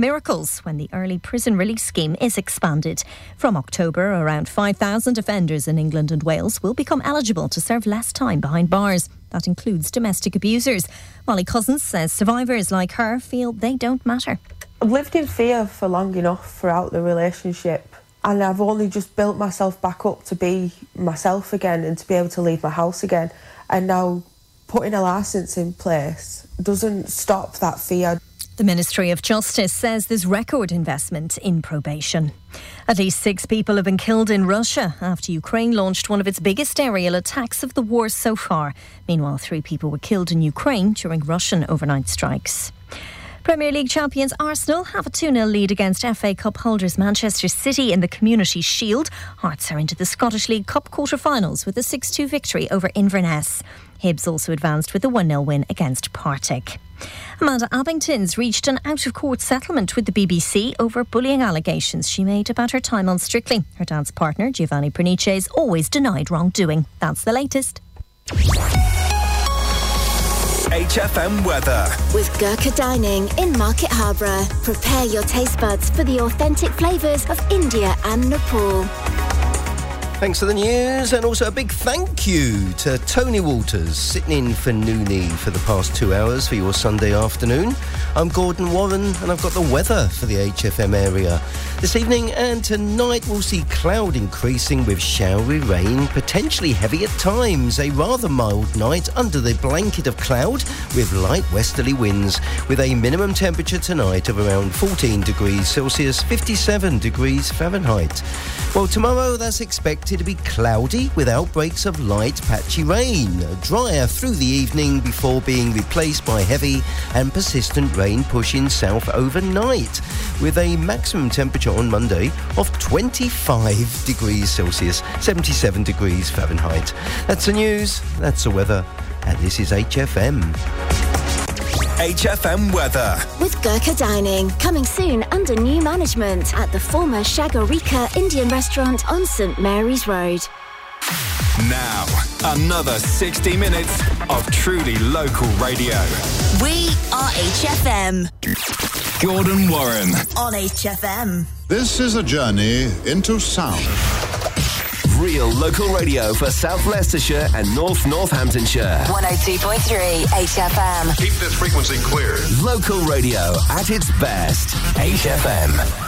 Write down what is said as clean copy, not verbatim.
miracles when the early prison release scheme is expanded. From October, around 5,000 offenders in England and Wales will become eligible to serve less time behind bars. That includes domestic abusers. Molly Cousins says survivors like her feel they don't matter. I've lived in fear for long enough throughout the relationship, and I've only just built myself back up to be myself again and to be able to leave my house again. And now putting a licence in place doesn't stop that fear. The Ministry of Justice says there's record investment in probation. At least 6 people have been killed in Russia after Ukraine launched one of its biggest aerial attacks of the war so far. Meanwhile, 3 people were killed in Ukraine during Russian overnight strikes. Premier League champions Arsenal have a 2-0 lead against FA Cup holders Manchester City in the Community Shield. Hearts are into the Scottish League Cup quarter-finals with a 6-2 victory over Inverness. Hibs also advanced with a 1-0 win against Partick. Amanda Abbington's reached an out-of-court settlement with the BBC over bullying allegations she made about her time on Strictly. Her dance partner, Giovanni Pernice's, always denied wrongdoing. That's the latest. HFM weather. With Gurkha Dining in Market Harborough. Prepare your taste buds for the authentic flavours of India and Nepal. Thanks for the news, and also a big thank you to Tony Walters, sitting in for Noonie for the past 2 hours for your Sunday afternoon. I'm Gordon Warren, and I've got the weather for the HFM area. This evening and tonight we'll see cloud increasing with showery rain, potentially heavy at times. A rather mild night under the blanket of cloud with light westerly winds, with a minimum temperature tonight of around 14 degrees Celsius, 57 degrees Fahrenheit. Well, tomorrow that's expected to be cloudy with outbreaks of light patchy rain, drier through the evening before being replaced by heavy and persistent rain pushing south overnight, with a maximum temperature on Monday of 25 degrees Celsius, 77 degrees Fahrenheit. That's the news, that's the weather, and this is HFM. HFM weather. With Gurkha Dining, coming soon under new management at the former Shagarika Indian restaurant on St Mary's Road. Now, another 60 minutes of truly local radio. We are HFM. Gordon Warren. On HFM. This is a journey into sound. Real local radio for South Leicestershire and North Northamptonshire. 102.3 HFM. Keep this frequency clear. Local radio at its best. HFM.